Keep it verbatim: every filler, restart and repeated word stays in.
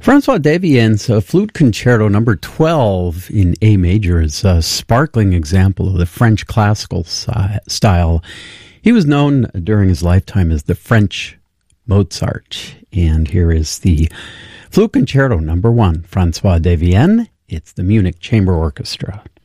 Francois Devienne's uh, Flute Concerto number twelve in A major is a sparkling example of the French classical si- style. He was known during his lifetime as the French Mozart. And here is the Flute Concerto number one, Francois Devienne. It's the Munich Chamber Orchestra.